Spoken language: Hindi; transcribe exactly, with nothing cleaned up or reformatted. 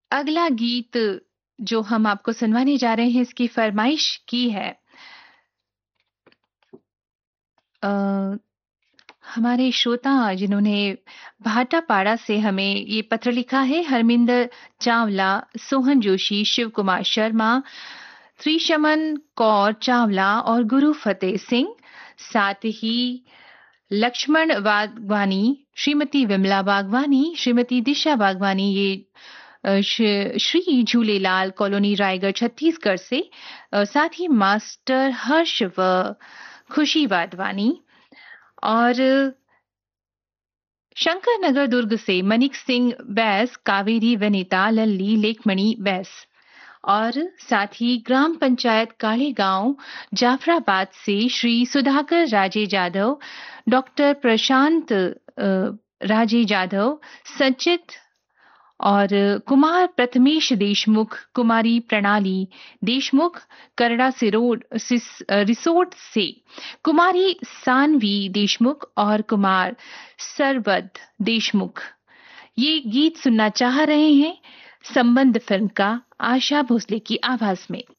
अगला गीत जो हम आपको सुनवाने जा रहे हैं, इसकी फरमाइश की है अ, हमारे श्रोता जिन्होंने भाटापाड़ा से हमें ये पत्र लिखा है, हरमिंदर चावला, सोहन जोशी, शिव कुमार शर्मा, त्रिशमन कौर चावला और गुरु फतेह सिंह। साथ ही लक्ष्मण बागवानी, श्रीमती विमला बागवानी, श्रीमती दिशा बागवानी, ये अ, श- श्री झूलेलाल कॉलोनी रायगढ़ छत्तीसगढ़ से। अ, साथ ही मास्टर हर्ष व खुशी वाधवानी और शंकर नगर दुर्ग से मनिक सिंह बैस, कावेरी वनिता, लल्ली लेखमणि बैस और साथ ही ग्राम पंचायत काले गांव जाफराबाद से श्री सुधाकर राजे जाधव, डॉक्टर प्रशांत अ, राजे जाधव, सचित और कुमार प्रथमेश देशमुख, कुमारी प्रणाली देशमुख, करड़ा सिरोड सिस- अ, रिसोर्ट से कुमारी सानवी देशमुख और कुमार सरबद देशमुख ये गीत सुनना चाह रहे हैं संबंध फिल्म का आशा भोसले की आवाज में।